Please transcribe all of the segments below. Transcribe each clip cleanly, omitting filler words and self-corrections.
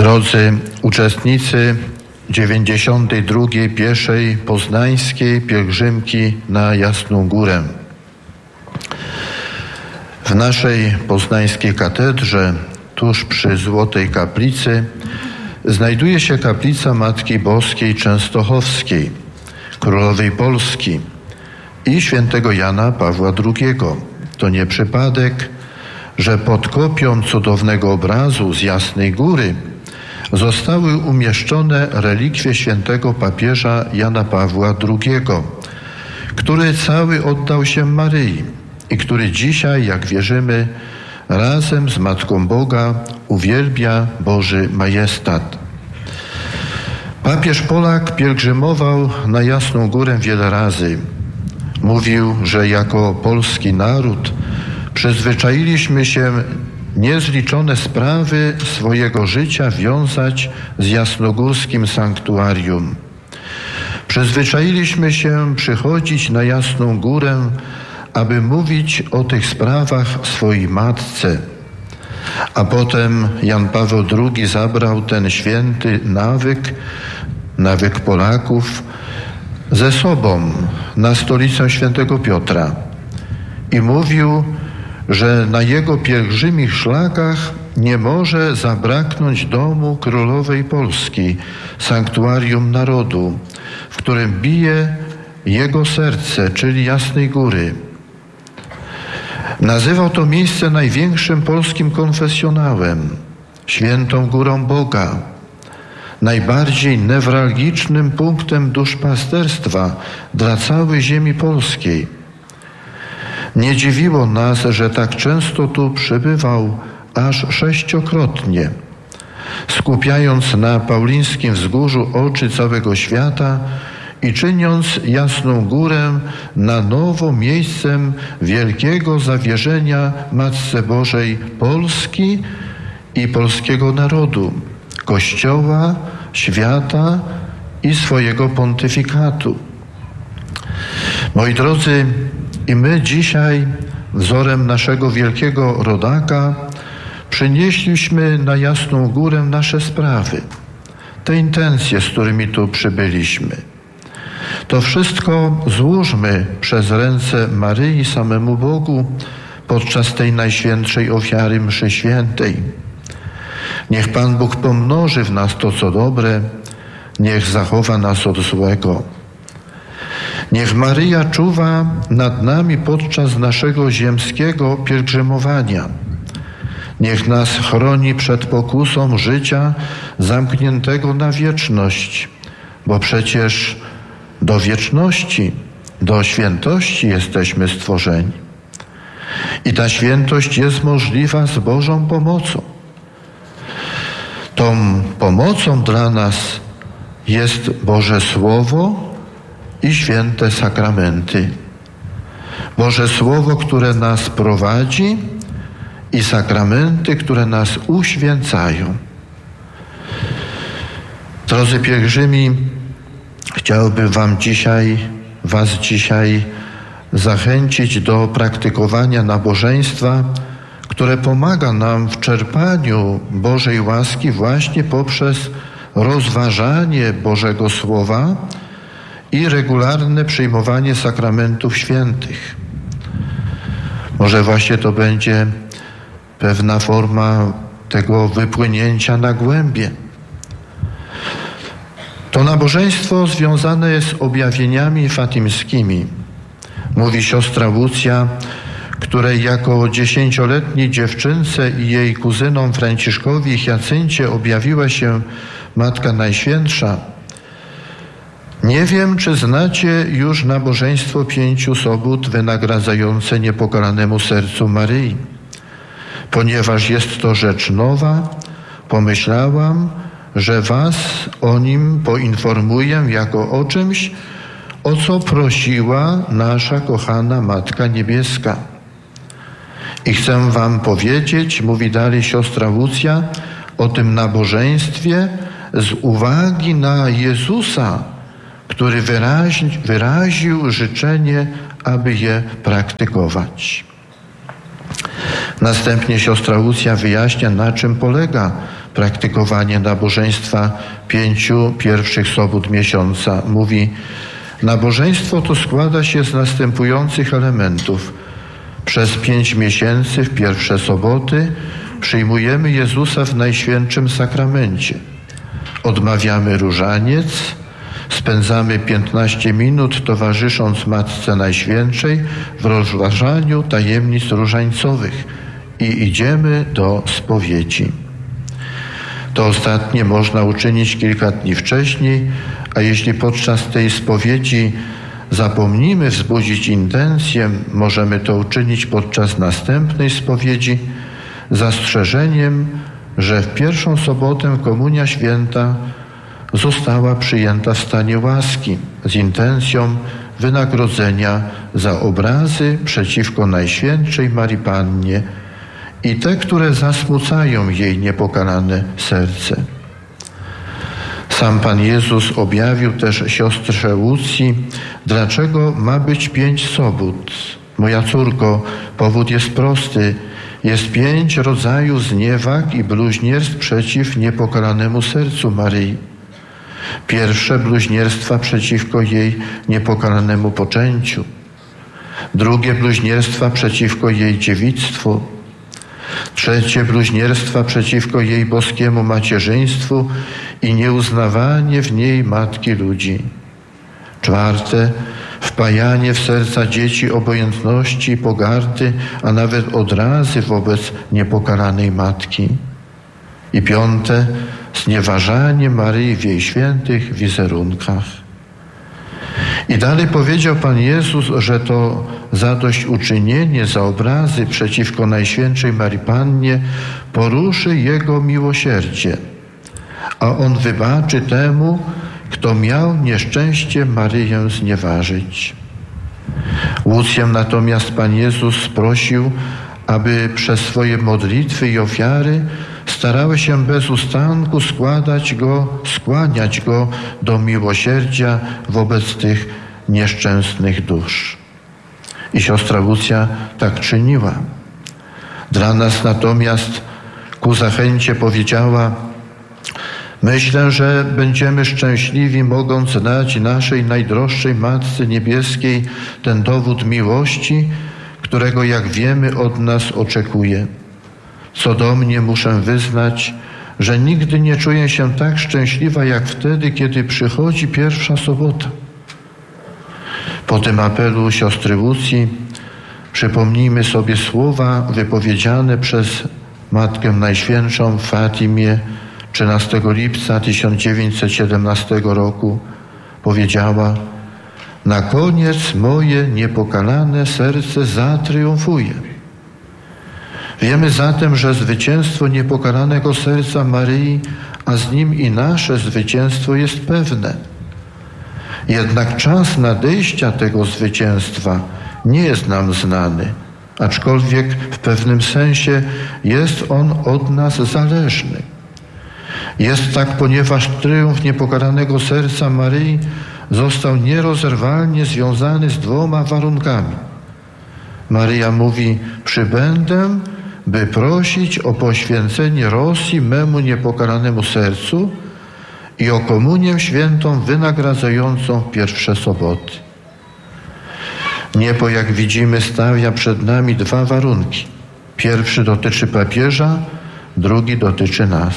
Drodzy uczestnicy 92. pieszej poznańskiej pielgrzymki na Jasną Górę. W naszej poznańskiej katedrze, tuż przy Złotej Kaplicy, znajduje się kaplica Matki Boskiej Częstochowskiej, Królowej Polski i świętego Jana Pawła II. To nie przypadek, że pod kopią cudownego obrazu z Jasnej Góry zostały umieszczone relikwie świętego papieża Jana Pawła II, który cały oddał się Maryi i który dzisiaj, jak wierzymy, razem z Matką Boga uwielbia Boży majestat. Papież Polak pielgrzymował na Jasną Górę wiele razy. Mówił, że jako polski naród przyzwyczailiśmy się niezliczone sprawy swojego życia wiązać z jasnogórskim sanktuarium. Przyzwyczailiśmy się przychodzić na Jasną Górę, aby mówić o tych sprawach swojej matce. A potem Jan Paweł II zabrał ten święty nawyk Polaków ze sobą na stolicę świętego Piotra i mówił, że na jego pielgrzymich szlakach nie może zabraknąć domu Królowej Polski, sanktuarium narodu, w którym bije jego serce, czyli Jasnej Góry. Nazywał to miejsce największym polskim konfesjonałem, świętą górą Boga, najbardziej newralgicznym punktem duszpasterstwa dla całej ziemi polskiej. Nie dziwiło nas, że tak często tu przybywał, aż 6-krotnie, skupiając na Paulińskim Wzgórzu oczy całego świata i czyniąc Jasną Górę na nowo miejscem wielkiego zawierzenia Matce Bożej Polski i polskiego narodu, Kościoła, świata i swojego pontyfikatu. Moi drodzy, i my dzisiaj, wzorem naszego wielkiego rodaka, przynieśliśmy na Jasną Górę nasze sprawy, te intencje, z którymi tu przybyliśmy. To wszystko złóżmy przez ręce Maryi samemu Bogu podczas tej najświętszej ofiary mszy świętej. Niech Pan Bóg pomnoży w nas to, co dobre, niech zachowa nas od złego. Niech Maryja czuwa nad nami podczas naszego ziemskiego pielgrzymowania. Niech nas chroni przed pokusą życia zamkniętego na wieczność, bo przecież do wieczności, do świętości jesteśmy stworzeni. I ta świętość jest możliwa z Bożą pomocą. Tą pomocą dla nas jest Boże Słowo i święte sakramenty. Boże Słowo, które nas prowadzi, i sakramenty, które nas uświęcają. Drodzy pielgrzymi, chciałbym Was dzisiaj zachęcić do praktykowania nabożeństwa, które pomaga nam w czerpaniu Bożej łaski właśnie poprzez rozważanie Bożego Słowa i regularne przyjmowanie sakramentów świętych. Może właśnie to będzie pewna forma tego wypłynięcia na głębie. To nabożeństwo związane jest z objawieniami fatimskimi. Mówi siostra Łucja, której jako 10-letniej dziewczynce i jej kuzynom Franciszkowi i Hiacyncie objawiła się Matka Najświętsza. Nie wiem, czy znacie już nabożeństwo 5 sobót wynagradzające niepokalanemu sercu Maryi. Ponieważ jest to rzecz nowa, pomyślałam, że Was o nim poinformuję jako o czymś, o co prosiła nasza kochana Matka Niebieska. I chcę Wam powiedzieć, mówi dalej siostra Łucja, o tym nabożeństwie z uwagi na Jezusa, który wyraził życzenie, aby je praktykować. Następnie siostra Łucja wyjaśnia, na czym polega praktykowanie nabożeństwa 5 pierwszych sobót miesiąca. Mówi: nabożeństwo to składa się z następujących elementów. Przez 5 miesięcy w pierwsze soboty przyjmujemy Jezusa w Najświętszym Sakramencie. Odmawiamy różaniec, spędzamy 15 minut towarzysząc Matce Najświętszej w rozważaniu tajemnic różańcowych i idziemy do spowiedzi. To ostatnie można uczynić kilka dni wcześniej, a jeśli podczas tej spowiedzi zapomnimy wzbudzić intencję, możemy to uczynić podczas następnej spowiedzi, zastrzeżeniem, że w pierwszą sobotę Komunia Święta została przyjęta w stanie łaski z intencją wynagrodzenia za obrazy przeciwko Najświętszej Marii Pannie i te, które zasmucają jej niepokalane serce. Sam Pan Jezus objawił też siostrze Łucji, dlaczego ma być 5 sobót. Moja córko, powód jest prosty. Jest 5 rodzajów zniewag i bluźnierstw przeciw niepokalanemu sercu Maryi. Pierwsze bluźnierstwa przeciwko jej niepokalanemu poczęciu. Drugie bluźnierstwa przeciwko jej dziewictwu. Trzecie bluźnierstwa przeciwko jej boskiemu macierzyństwu i nieuznawanie w niej Matki ludzi. Czwarte, wpajanie w serca dzieci obojętności i pogardy, a nawet odrazy wobec niepokalanej Matki. I piąte, znieważanie Maryi w jej świętych wizerunkach. I dalej powiedział Pan Jezus, że to zadośćuczynienie za obrazy przeciwko Najświętszej Marii Pannie poruszy Jego miłosierdzie, a On wybaczy temu, kto miał nieszczęście Maryję znieważyć. Łucję natomiast Pan Jezus prosił, aby przez swoje modlitwy i ofiary starały się bez ustanku skłaniać go do miłosierdzia wobec tych nieszczęsnych dusz. I siostra Łucja tak czyniła. Dla nas natomiast ku zachęcie powiedziała: myślę, że będziemy szczęśliwi, mogąc dać naszej najdroższej Matce Niebieskiej ten dowód miłości, którego, jak wiemy, od nas oczekuje. Co do mnie muszę wyznać, że nigdy nie czuję się tak szczęśliwa, jak wtedy, kiedy przychodzi pierwsza sobota. Po tym apelu siostry Łucji przypomnijmy sobie słowa wypowiedziane przez Matkę Najświętszą w Fatimie 13 lipca 1917 roku. Powiedziała: na koniec moje niepokalane serce zatriumfuje. Wiemy zatem, że zwycięstwo niepokalanego serca Maryi, a z nim i nasze zwycięstwo jest pewne. Jednak czas nadejścia tego zwycięstwa nie jest nam znany, aczkolwiek w pewnym sensie jest on od nas zależny. Jest tak, ponieważ triumf niepokalanego serca Maryi został nierozerwalnie związany z 2 warunkami. Maryja mówi: przybędę, by prosić o poświęcenie Rosji memu niepokalanemu sercu i o komunię świętą wynagradzającą pierwsze soboty. Niebo, jak widzimy, stawia przed nami 2 warunki. Pierwszy dotyczy papieża, drugi dotyczy nas.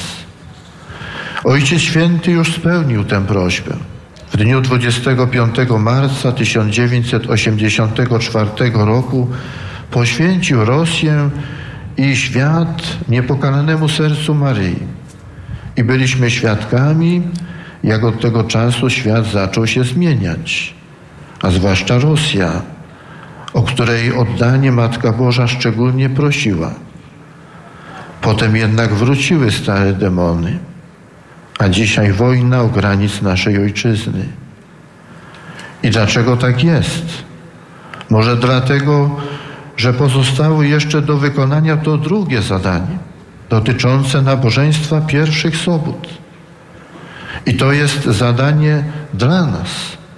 Ojciec Święty już spełnił tę prośbę. W dniu 25 marca 1984 roku poświęcił Rosję i świat niepokalanemu sercu Maryi. I byliśmy świadkami, jak od tego czasu świat zaczął się zmieniać, a zwłaszcza Rosja, o której oddanie Matka Boża szczególnie prosiła. Potem jednak wróciły stare demony, a dzisiaj wojna u granic naszej ojczyzny. I dlaczego tak jest? Może dlatego, że pozostało jeszcze do wykonania to drugie zadanie, dotyczące nabożeństwa pierwszych sobót. I to jest zadanie dla nas.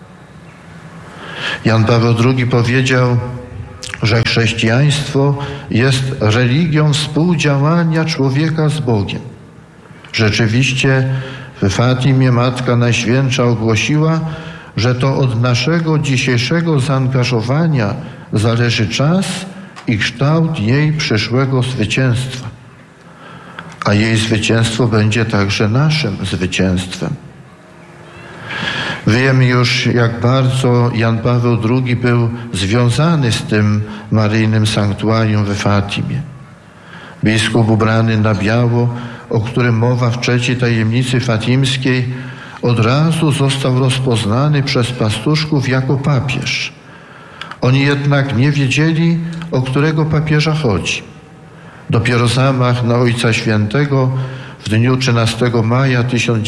Jan Paweł II powiedział, że chrześcijaństwo jest religią współdziałania człowieka z Bogiem, Rzeczywiście w Fatimie Matka Najświętsza ogłosiła, że to od naszego dzisiejszego zaangażowania zależy czas i kształt jej przyszłego zwycięstwa. A jej zwycięstwo będzie także naszym zwycięstwem. Wiemy już, jak bardzo Jan Paweł II był związany z tym maryjnym sanktuarium we Fatimie. Biskup ubrany na biało, o którym mowa w trzeciej tajemnicy fatimskiej, od razu został rozpoznany przez pastuszków jako papież. Oni jednak nie wiedzieli, o którego papieża chodzi. Dopiero zamach na Ojca Świętego w dniu 13 maja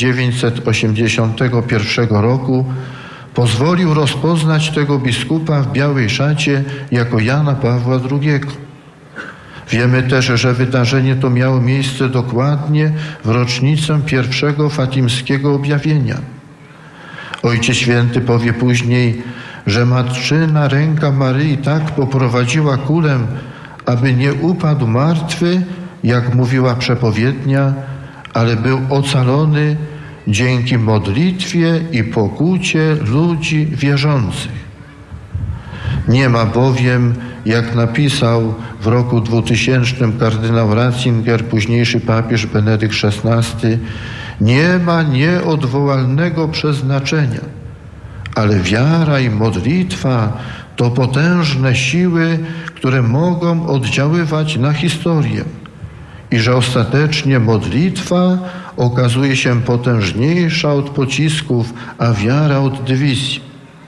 1981 roku pozwolił rozpoznać tego biskupa w białej szacie jako Jana Pawła II. Wiemy też, że wydarzenie to miało miejsce dokładnie w rocznicę pierwszego fatimskiego objawienia. Ojciec Święty powie później, że matczyna ręka Maryi tak poprowadziła kulę, aby nie upadł martwy, jak mówiła przepowiednia, ale był ocalony dzięki modlitwie i pokucie ludzi wierzących. Nie ma bowiem, jak napisał w roku 2000 kardynał Ratzinger, późniejszy papież Benedykt XVI, nie ma nieodwołalnego przeznaczenia, ale wiara i modlitwa to potężne siły, które mogą oddziaływać na historię i że ostatecznie modlitwa okazuje się potężniejsza od pocisków, a wiara od dywizji.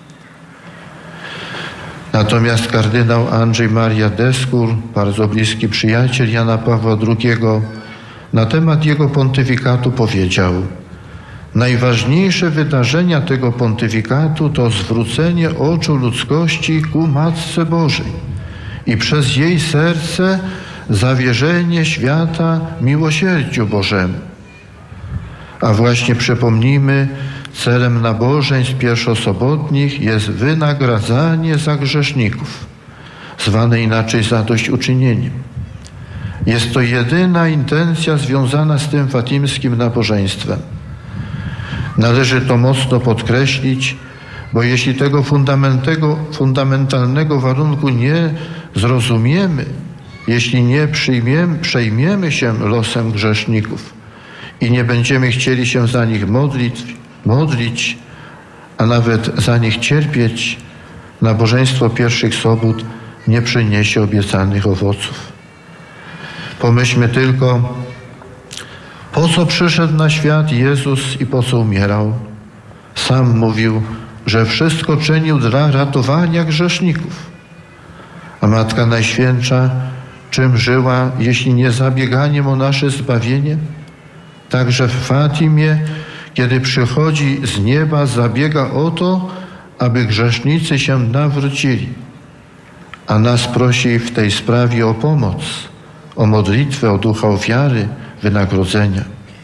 Natomiast kardynał Andrzej Maria Deskur, bardzo bliski przyjaciel Jana Pawła II, na temat jego pontyfikatu powiedział: najważniejsze wydarzenia tego pontyfikatu to zwrócenie oczu ludzkości ku Matce Bożej i przez jej serce zawierzenie świata miłosierdziu Bożemu. A właśnie przypomnijmy, celem nabożeństw pierwszosobotnich jest wynagradzanie za grzeszników, zwane inaczej zadośćuczynieniem. Jest to jedyna intencja związana z tym fatimskim nabożeństwem. Należy to mocno podkreślić, bo jeśli tego fundamentalnego warunku nie zrozumiemy, jeśli nie przejmiemy się losem grzeszników i nie będziemy chcieli się za nich modlić, a nawet za nich cierpieć, nabożeństwo pierwszych sobót nie przyniesie obiecanych owoców. Pomyślmy tylko, po co przyszedł na świat Jezus i po co umierał? Sam mówił, że wszystko czynił dla ratowania grzeszników. A Matka Najświętsza czym żyła, jeśli nie zabieganiem o nasze zbawienie? Także w Fatimie, kiedy przychodzi z nieba, zabiega o to, aby grzesznicy się nawrócili, a nas prosi w tej sprawie o pomoc, o modlitwę, o ducha ofiary, wynagrodzenia.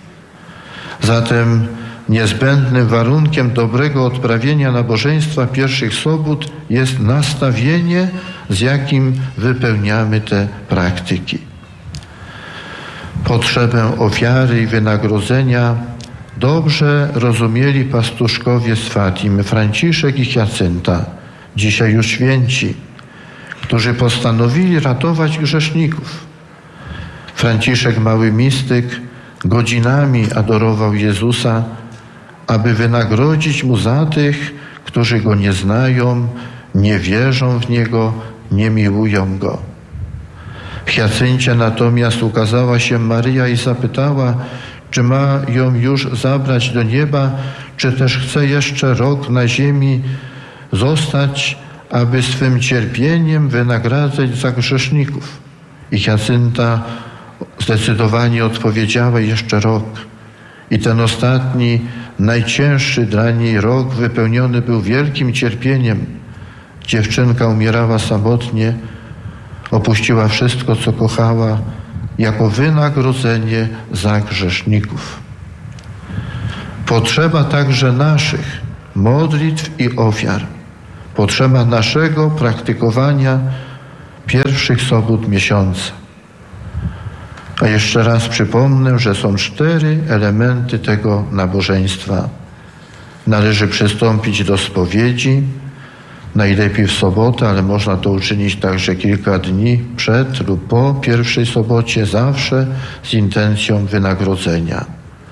Zatem niezbędnym warunkiem dobrego odprawienia nabożeństwa pierwszych sobót jest nastawienie, z jakim wypełniamy te praktyki. Potrzebę ofiary i wynagrodzenia dobrze rozumieli pastuszkowie z Fatimy, Franciszek i Hiacynta, dzisiaj już święci, którzy postanowili ratować grzeszników. Franciszek, mały mistyk, godzinami adorował Jezusa, aby wynagrodzić Mu za tych, którzy Go nie znają, nie wierzą w Niego, nie miłują Go. W Hiacyncie natomiast ukazała się Maryja i zapytała, czy ma ją już zabrać do nieba, czy też chce jeszcze rok na ziemi zostać, aby swym cierpieniem wynagradzać za grzeszników. I Hiacynta zdecydowanie odpowiedziała: jeszcze rok. I ten ostatni, najcięższy dla niej rok wypełniony był wielkim cierpieniem. Dziewczynka umierała samotnie, opuściła wszystko, co kochała, jako wynagrodzenie za grzeszników. Potrzeba także naszych modlitw i ofiar. Potrzeba naszego praktykowania pierwszych sobót miesiąca. A jeszcze raz przypomnę, że są 4 elementy tego nabożeństwa. Należy przystąpić do spowiedzi, najlepiej w sobotę, ale można to uczynić także kilka dni przed lub po pierwszej sobocie, zawsze z intencją wynagrodzenia.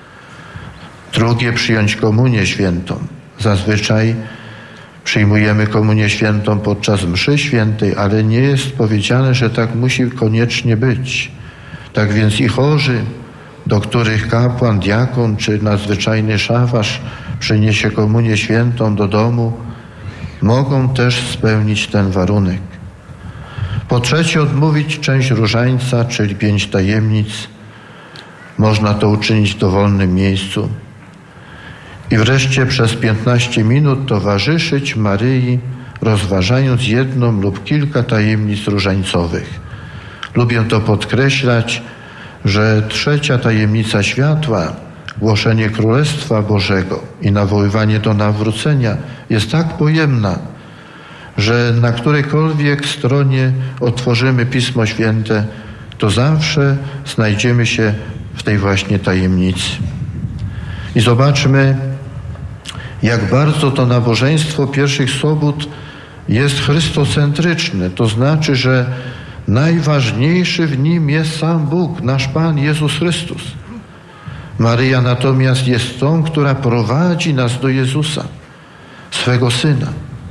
Drugie, przyjąć komunię świętą. Zazwyczaj przyjmujemy komunię świętą podczas mszy świętej, ale nie jest powiedziane, że tak musi koniecznie być. Tak więc i chorzy, do których kapłan, diakon czy nadzwyczajny szafarz przyniesie komunię świętą do domu, mogą też spełnić ten warunek. Po trzecie, odmówić część różańca, czyli 5 tajemnic. Można to uczynić w dowolnym miejscu. I wreszcie przez 15 minut towarzyszyć Maryi, rozważając 1 lub kilka tajemnic różańcowych. Lubię to podkreślać, że 3. tajemnica światła, głoszenie Królestwa Bożego i nawoływanie do nawrócenia jest tak pojemna, że na którejkolwiek stronie otworzymy Pismo Święte, to zawsze znajdziemy się w tej właśnie tajemnicy. I zobaczmy, jak bardzo to nabożeństwo pierwszych sobót jest chrystocentryczne. To znaczy, że najważniejszy w nim jest sam Bóg, nasz Pan Jezus Chrystus. Maryja natomiast jest tą, która prowadzi nas do Jezusa, swego Syna.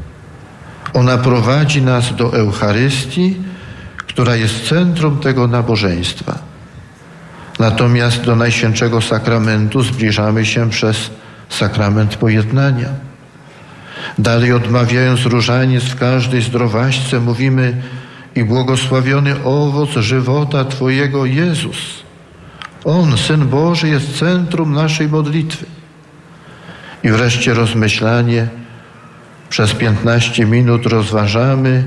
Ona prowadzi nas do Eucharystii, która jest centrum tego nabożeństwa. Natomiast do Najświętszego Sakramentu zbliżamy się przez sakrament pojednania. Dalej, odmawiając różaniec w każdej zdrowaśce, mówimy: i błogosławiony owoc żywota Twojego, Jezus. On, Syn Boży, jest centrum naszej modlitwy. I wreszcie rozmyślanie. Przez 15 minut rozważamy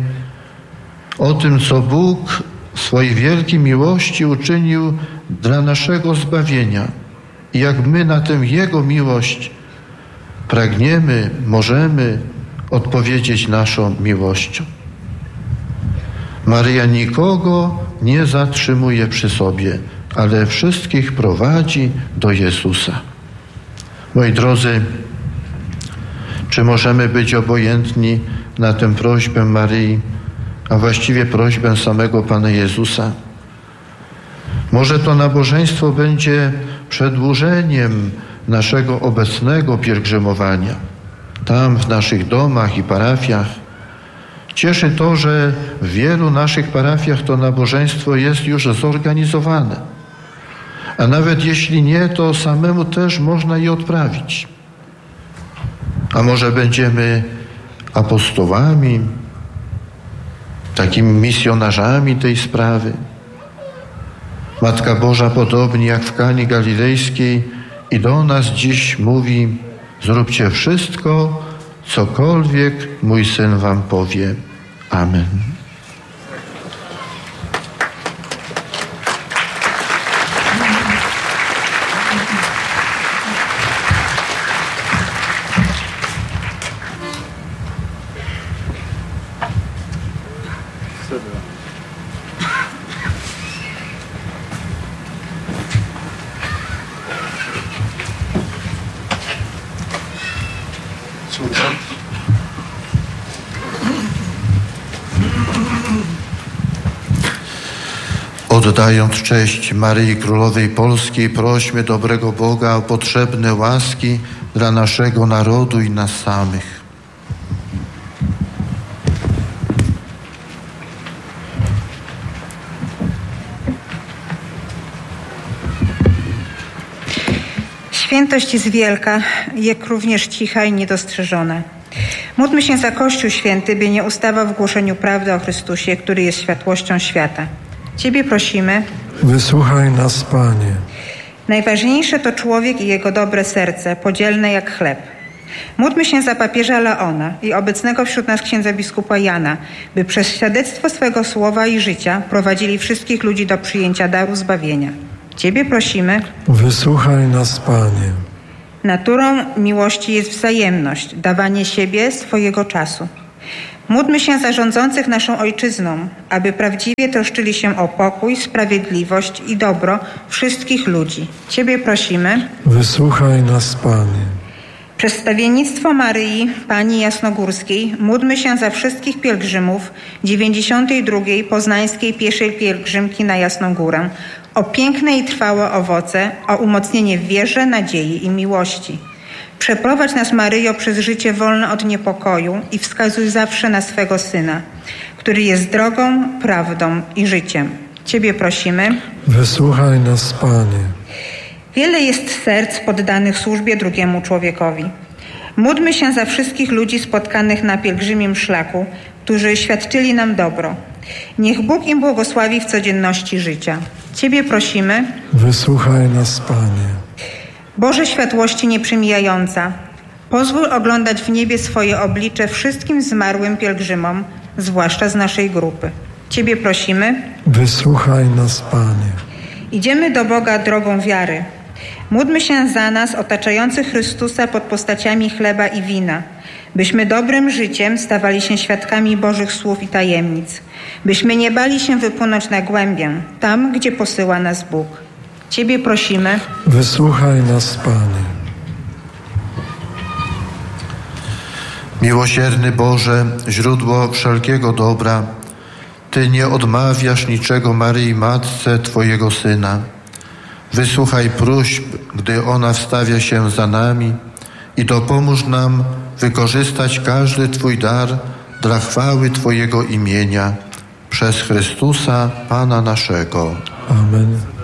o tym, co Bóg w swojej wielkiej miłości uczynił dla naszego zbawienia i jak my na tę Jego miłość pragniemy, możemy odpowiedzieć naszą miłością. Maryja nikogo nie zatrzymuje przy sobie, ale wszystkich prowadzi do Jezusa. Moi drodzy, czy możemy być obojętni na tę prośbę Maryi, a właściwie prośbę samego Pana Jezusa? Może to nabożeństwo będzie przedłużeniem naszego obecnego pielgrzymowania. Tam w naszych domach i parafiach. Cieszy to, że w wielu naszych parafiach to nabożeństwo jest już zorganizowane. A nawet jeśli nie, to samemu też można je odprawić. A może będziemy apostołami, takimi misjonarzami tej sprawy. Matka Boża, podobnie jak w Kanie Galilejskiej, i do nas dziś mówi: zróbcie wszystko, cokolwiek mój Syn wam powie. Amen. Oddając cześć Maryi Królowej Polskiej, prośmy dobrego Boga o potrzebne łaski dla naszego narodu i nas samych. Świętość jest wielka, jak również cicha i niedostrzeżona. Módlmy się za Kościół Święty, by nie ustawał w głoszeniu prawdy o Chrystusie, który jest światłością świata. Ciebie prosimy. Wysłuchaj nas, Panie. Najważniejsze to człowiek i jego dobre serce, podzielne jak chleb. Módlmy się za papieża Leona i obecnego wśród nas księdza biskupa Jana, by przez świadectwo swego słowa i życia prowadzili wszystkich ludzi do przyjęcia daru zbawienia. Ciebie prosimy. Wysłuchaj nas, Panie. Naturą miłości jest wzajemność, dawanie siebie, swojego czasu. Módlmy się za rządzących naszą ojczyzną, aby prawdziwie troszczyli się o pokój, sprawiedliwość i dobro wszystkich ludzi. Ciebie prosimy. Wysłuchaj nas, Panie. Przez stawiennictwo Maryi, Pani Jasnogórskiej, módlmy się za wszystkich pielgrzymów 92. Poznańskiej Pieszej Pielgrzymki na Jasną Górę, o piękne i trwałe owoce, o umocnienie w wierze, nadziei i miłości. Przeprowadź nas, Maryjo, przez życie wolne od niepokoju i wskazuj zawsze na swego Syna, który jest drogą, prawdą i życiem. Ciebie prosimy. Wysłuchaj nas, Panie. Wiele jest serc poddanych służbie drugiemu człowiekowi. Módlmy się za wszystkich ludzi spotkanych na pielgrzymim szlaku, którzy świadczyli nam dobro. Niech Bóg im błogosławi w codzienności życia. Ciebie prosimy. Wysłuchaj nas, Panie. Boże światłości nieprzemijająca, pozwól oglądać w niebie swoje oblicze wszystkim zmarłym pielgrzymom, zwłaszcza z naszej grupy. Ciebie prosimy. Wysłuchaj nas, Panie. Idziemy do Boga drogą wiary. Módlmy się za nas, otaczających Chrystusa pod postaciami chleba i wina, byśmy dobrym życiem stawali się świadkami Bożych słów i tajemnic, byśmy nie bali się wypłynąć na głębię, tam, gdzie posyła nas Bóg. Ciebie prosimy. Wysłuchaj nas, Panie. Miłosierny Boże, źródło wszelkiego dobra, Ty nie odmawiasz niczego Maryi Matce Twojego Syna. Wysłuchaj próśb, gdy ona wstawia się za nami i dopomóż nam wykorzystać każdy Twój dar dla chwały Twojego imienia. Przez Chrystusa, Pana naszego. Amen.